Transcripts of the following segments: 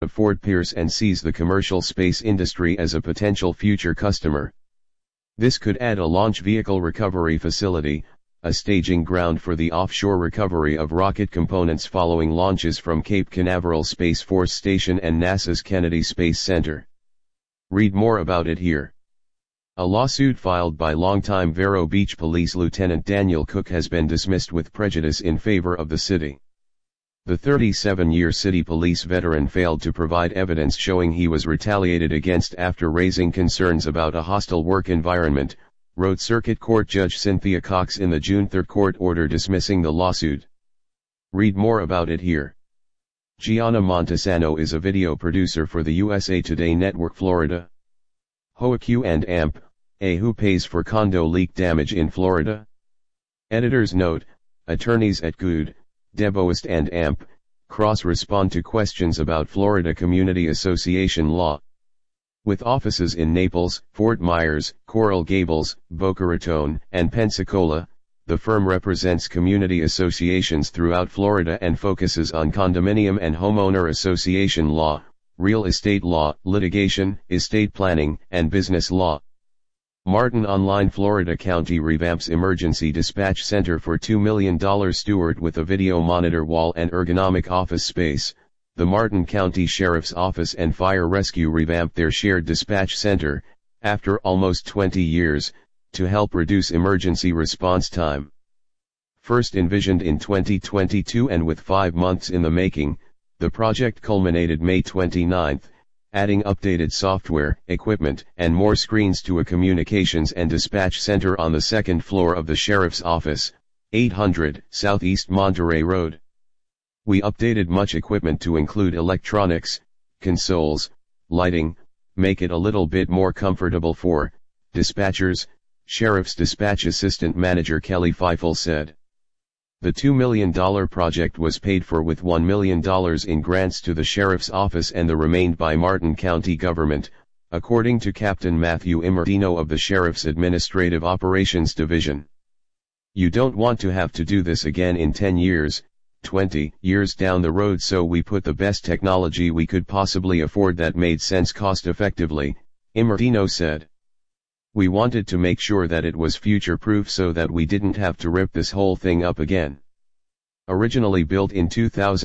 of Fort Pierce and sees the commercial space industry as a potential future customer. This could add a launch vehicle recovery facility, a staging ground for the offshore recovery of rocket components following launches from Cape Canaveral Space Force Station and NASA's Kennedy Space Center. Read more about it here. A lawsuit filed by longtime Vero Beach Police Lieutenant Daniel Cook has been dismissed with prejudice in favor of the city. The 37-year city police veteran failed to provide evidence showing he was retaliated against after raising concerns about a hostile work environment, wrote Circuit Court Judge Cynthia Cox in the June 3 court order dismissing the lawsuit. Read more about it here. Gianna Montesano is a video producer for the USA Today Network Florida. HOAQ and AMP, who pays for condo leak damage in Florida? Editor's note, attorneys at Good, Deboist and AMP, cross-respond to questions about Florida Community Association law. With offices in Naples, Fort Myers, Coral Gables, Boca Raton, and Pensacola, the firm represents community associations throughout Florida and focuses on condominium and homeowner association law, real estate law, litigation, estate planning, and business law. Martin Online Florida County revamps emergency dispatch center for $2 million. Stewart with a video monitor wall and ergonomic office space. The Martin County Sheriff's Office and Fire Rescue revamped their shared dispatch center, after almost 20 years, to help reduce emergency response time. First envisioned in 2022 and with 5 months in the making, the project culminated May 29, adding updated software, equipment, and more screens to a communications and dispatch center on the second floor of the Sheriff's Office, 800 Southeast Monterey Road. We updated much equipment to include electronics, consoles, lighting, make it a little bit more comfortable for dispatchers, Sheriff's Dispatch Assistant Manager Kelly Feifel said. The $2 million project was paid for with $1 million in grants to the Sheriff's Office and the remainder by Martin County government, according to Captain Matthew Immerdino of the Sheriff's Administrative Operations Division. You don't want to have to do this again in 10 years, 20 years down the road, so we put the best technology we could possibly afford that made sense cost-effectively, Immerdino said. We wanted to make sure that it was future-proof so that we didn't have to rip this whole thing up again. Originally built in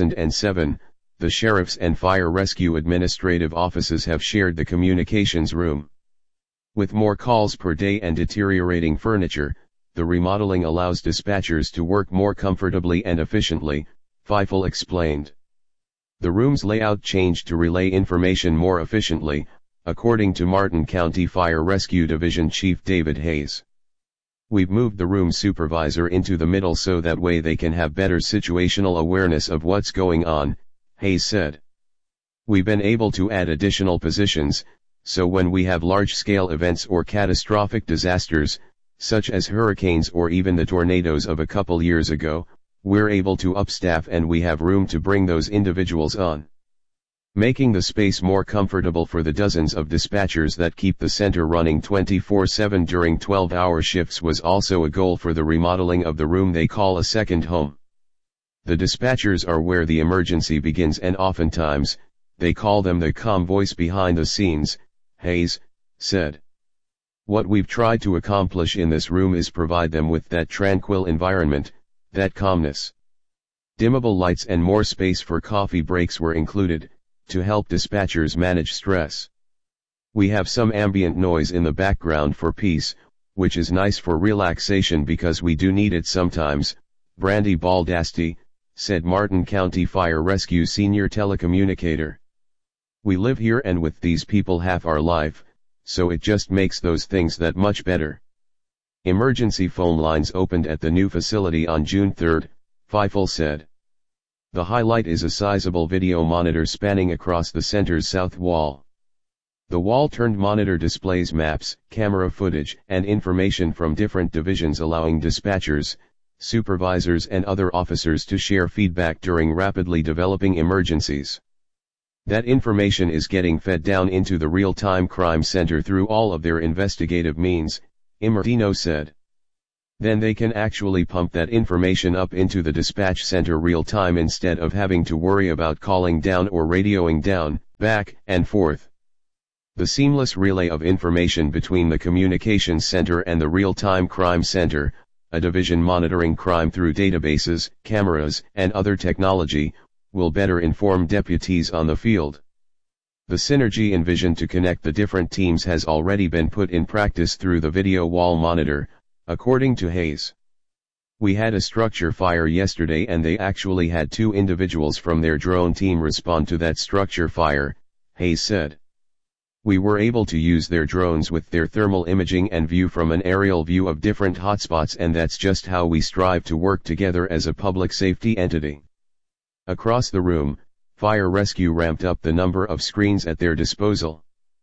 2007, the Sheriff's and Fire Rescue administrative offices have shared the communications room. With more calls per day and deteriorating furniture, the remodeling allows dispatchers to work more comfortably and efficiently, Feifel explained. The room's layout changed to relay information more efficiently, according to Martin County Fire Rescue Division Chief David Hayes. We've moved the room supervisor into the middle so that way they can have better situational awareness of what's going on, Hayes said. We've been able to add additional positions, so when we have large-scale events or catastrophic disasters, such as hurricanes or even the tornadoes of a couple years ago, we're able to upstaff and we have room to bring those individuals on. Making the space more comfortable for the dozens of dispatchers that keep the center running 24/7 during 12-hour shifts was also a goal for the remodeling of the room they call a second home. The dispatchers are where the emergency begins and oftentimes, they call them the calm voice behind the scenes, Hayes said. What we've tried to accomplish in this room is provide them with that tranquil environment, that calmness. Dimmable lights and more space for coffee breaks were included, to help dispatchers manage stress. We have some ambient noise in the background for peace, which is nice for relaxation because we do need it sometimes, Brandy Baldasti, said Martin County Fire Rescue senior telecommunicator. We live here and with these people half our life, so it just makes those things that much better. Emergency phone lines opened at the new facility on June 3, Feifel said. The highlight is a sizable video monitor spanning across the center's south wall. The wall-turned monitor displays maps, camera footage, and information from different divisions, allowing dispatchers, supervisors and other officers to share feedback during rapidly developing emergencies. That information is getting fed down into the real-time crime center through all of their investigative means, Immerdino said. Then they can actually pump that information up into the dispatch center real time instead of having to worry about calling down or radioing down, back and forth. The seamless relay of information between the communications center and the real-time crime center, a division monitoring crime through databases, cameras, and other technology, will better inform deputies on the field. The synergy envisioned to connect the different teams has already been put in practice through the video wall monitor, according to Hayes. We had a structure fire yesterday and they actually had 2 individuals from their drone team respond to that structure fire, Hayes said. We were able to use their drones with their thermal imaging and view from an aerial view of different hotspots, and that's just how we strive to work together as a public safety entity. Across the room, Fire Rescue ramped up the number of screens at their disposal.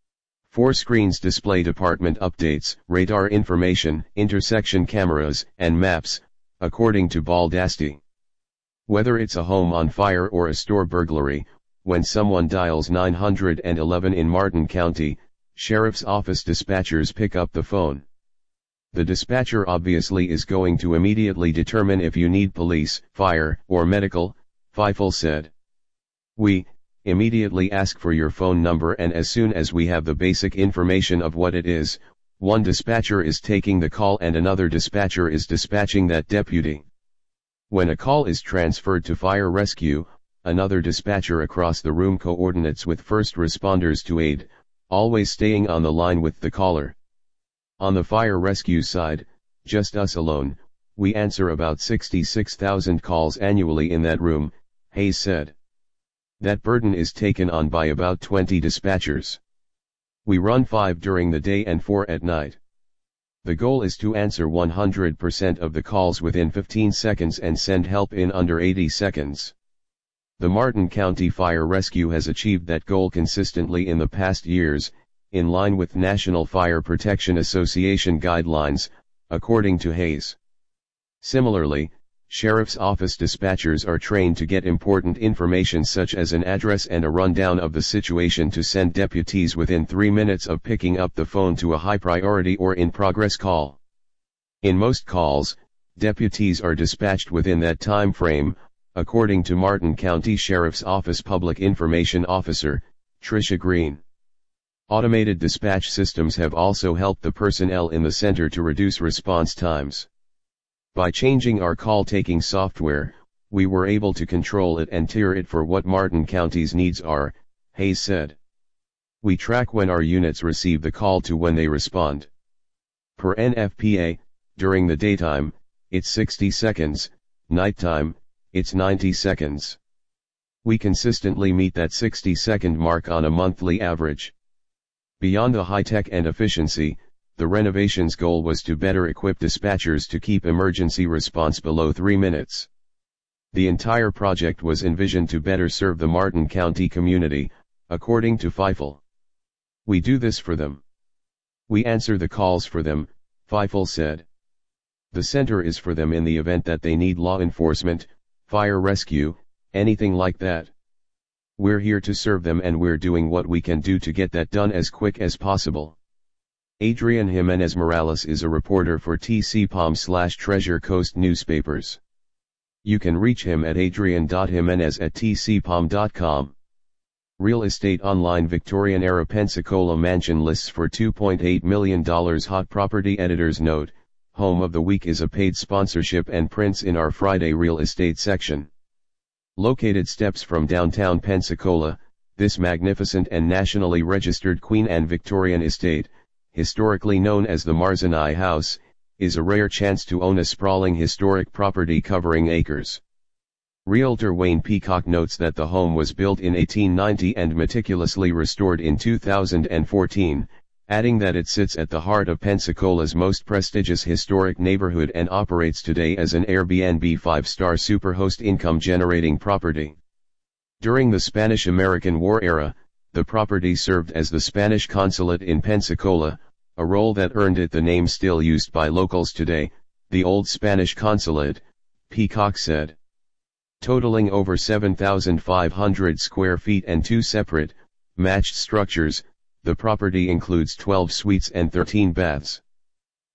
4 screens display department updates, radar information, intersection cameras, and maps, according to Baldasti. Whether it's a home on fire or a store burglary, when someone dials 911 in Martin County, Sheriff's Office dispatchers pick up the phone. The dispatcher obviously is going to immediately determine if you need police, fire, or medical, Feifel said. We immediately ask for your phone number, and as soon as we have the basic information of what it is, one dispatcher is taking the call and another dispatcher is dispatching that deputy. When a call is transferred to Fire Rescue, another dispatcher across the room coordinates with first responders to aid, always staying on the line with the caller. On the Fire Rescue side, just us alone, we answer about 66,000 calls annually in that room, Hayes said. That burden is taken on by about 20 dispatchers. We run 5 during the day and 4 at night. The goal is to answer 100% of the calls within 15 seconds and send help in under 80 seconds. The Martin County Fire Rescue has achieved that goal consistently in the past years, in line with National Fire Protection Association guidelines, according to Hayes. Similarly, Sheriff's Office dispatchers are trained to get important information such as an address and a rundown of the situation to send deputies within 3 minutes of picking up the phone to a high-priority or in-progress call. In most calls, deputies are dispatched within that time frame, according to Martin County Sheriff's Office Public Information Officer, Tricia Green. Automated dispatch systems have also helped the personnel in the center to reduce response times. By changing our call-taking software, we were able to control it and tier it for what Martin County's needs are, Hayes said. We track when our units receive the call to when they respond. Per NFPA, during the daytime, it's 60 seconds, nighttime, it's 90 seconds. We consistently meet that 60-second mark on a monthly average. Beyond the high-tech and efficiency, the renovation's goal was to better equip dispatchers to keep emergency response below 3 minutes. The entire project was envisioned to better serve the Martin County community, according to Feifel. We do this for them. We answer the calls for them, Feifel said. The center is for them in the event that they need law enforcement, fire rescue, anything like that. We're here to serve them and we're doing what we can do to get that done as quick as possible. Adrian Jimenez Morales is a reporter for TCPOM/Treasure Coast newspapers. You can reach him at adrian.jimenez@tcpom.com. Real Estate Online Victorian-era Pensacola mansion lists for $2.8 million. Hot property editor's note, Home of the Week is a paid sponsorship and prints in our Friday real estate section. Located steps from downtown Pensacola, this magnificent and nationally registered Queen Anne Victorian estate, historically known as the Marzanai House, is a rare chance to own a sprawling historic property covering acres. Realtor Wayne Peacock notes that the home was built in 1890 and meticulously restored in 2014, adding that it sits at the heart of Pensacola's most prestigious historic neighborhood and operates today as an Airbnb 5-star superhost income-generating property. During the Spanish-American War era, the property served as the Spanish consulate in Pensacola, a role that earned it the name still used by locals today, the Old Spanish Consulate, Peacock said. Totaling over 7,500 square feet and 2 separate, matched structures, the property includes 12 suites and 13 baths.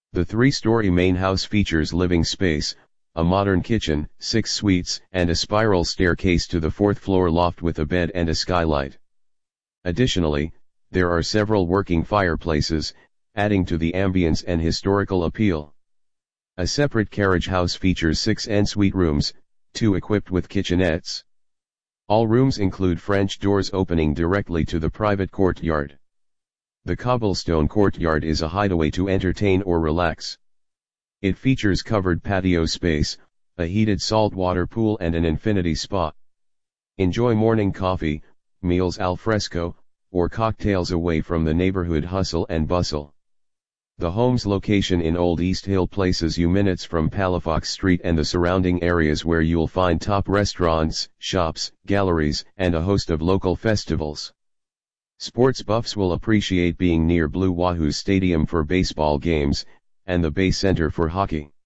The 3-story main house features living space, a modern kitchen, 6 suites, and a spiral staircase to the 4th floor loft with a bed and a skylight. Additionally, there are several working fireplaces, adding to the ambience and historical appeal. A separate carriage house features 6 ensuite rooms, 2 equipped with kitchenettes. All rooms include French doors opening directly to the private courtyard. The cobblestone courtyard is a hideaway to entertain or relax. It features covered patio space, a heated saltwater pool and an infinity spa. Enjoy morning coffee, meals al fresco, or cocktails away from the neighborhood hustle and bustle. The home's location in Old East Hill places you minutes from Palafox Street and the surrounding areas where you'll find top restaurants, shops, galleries, and a host of local festivals. Sports buffs will appreciate being near Blue Wahoo Stadium for baseball games, and the Bay Center for hockey.